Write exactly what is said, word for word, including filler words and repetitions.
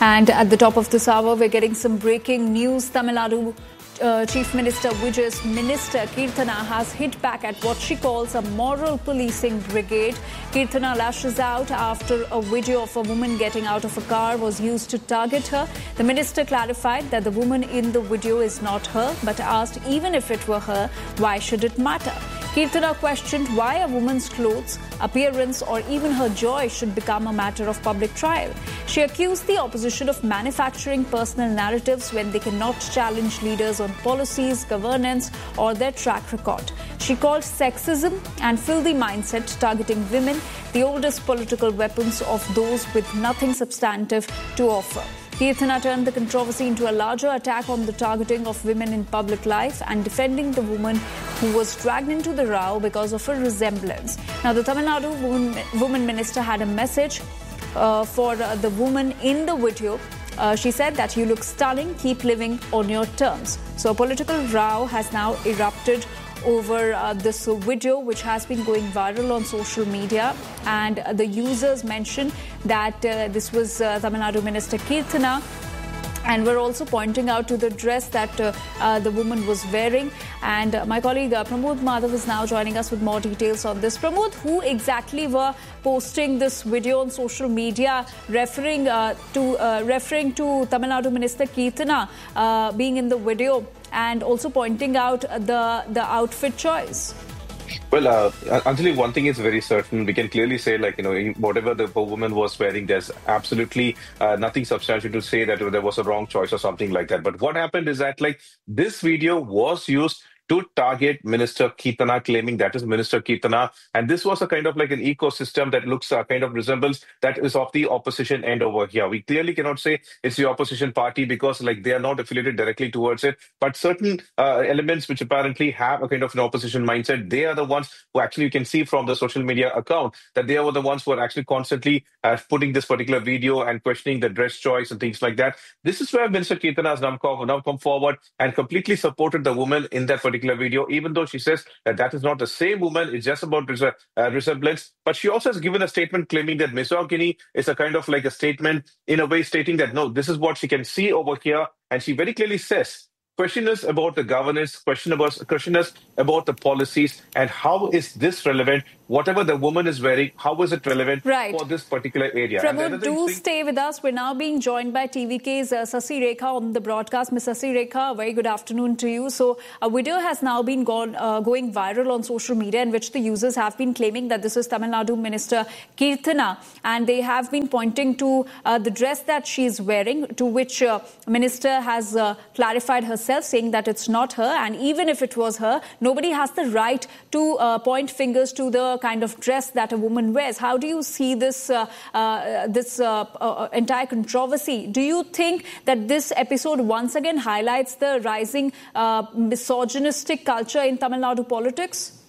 And at the top of this hour, we're getting some breaking news. Tamil Nadu uh, Chief Minister Vijay's minister Keerthana has hit back at what she calls a moral policing brigade. Keerthana lashes out after a video of a woman getting out of a car was used to target her. The minister clarified that the woman in the video is not her, but asked even if it were her, why should it matter? Keerthana questioned why a woman's clothes, appearance or even her joy should become a matter of public trial. She accused the opposition of manufacturing personal narratives when they cannot challenge leaders on policies, governance or their track record. She called sexism and filthy mindset targeting women the oldest political weapons of those with nothing substantive to offer. Keerthana turned the controversy into a larger attack on the targeting of women in public life and defending the woman who was dragged into the row because of her resemblance. Now, the Tamil Nadu woman, woman minister had a message uh, for uh, the woman in the video. Uh, she said that you look stunning, keep living on your terms. So a political row has now erupted over uh, this video, which has been going viral on social media, and uh, the users mentioned that uh, this was uh, Tamil Nadu Minister Keerthana, and we're also pointing out to the dress that uh, uh, the woman was wearing. And uh, my colleague uh, Pramod Madhav is now joining us with more details on this. Pramod, who exactly were posting this video on social media referring uh, to uh, referring to Tamil Nadu Minister Keerthana uh, being in the video and also pointing out the the outfit choice? Well, uh, Anjali, one thing is very certain. We can clearly say, like, you know, whatever the woman was wearing, there's absolutely uh, nothing substantial to say that there was a wrong choice or something like that. But what happened is that, like, this video was used to target Minister Keerthana, claiming that is Minister Keerthana. And this was a kind of like an ecosystem that looks uh, kind of resembles that is of the opposition end over here. We clearly cannot say it's the opposition party because like they are not affiliated directly towards it. But certain uh, elements which apparently have a kind of an opposition mindset, they are the ones who actually you can see from the social media account that they were the ones who are actually constantly uh, putting this particular video and questioning the dress choice and things like that. This is where Minister Keerthana has now come, now come forward and completely supported the woman in that particular particular video, even though she says that that is not the same woman, it's just about res- uh, resemblance. But she also has given a statement claiming that misogyny is a kind of like a statement in a way stating that, no, this is what she can see over here. And she very clearly says, question is about the governance, question about question is about the policies, and how is this relevant? Whatever the woman is wearing, how is it relevant right. for this particular area? Pramod, do thing- stay with us. We're now being joined by T V K's uh, Sasi Rekha on the broadcast. Miz Sasi Rekha, very good afternoon to you. So a video has now been gone, uh, going viral on social media in which the users have been claiming that this is Tamil Nadu Minister Keerthana, and they have been pointing to uh, the dress that she's wearing, to which uh, Minister has uh, clarified herself, saying that it's not her, and even if it was her, nobody has the right to uh, point fingers to the kind of dress that a woman wears. How do you see this uh, uh, this uh, uh, entire controversy? Do you think that this episode once again highlights the rising uh, misogynistic culture in Tamil Nadu politics?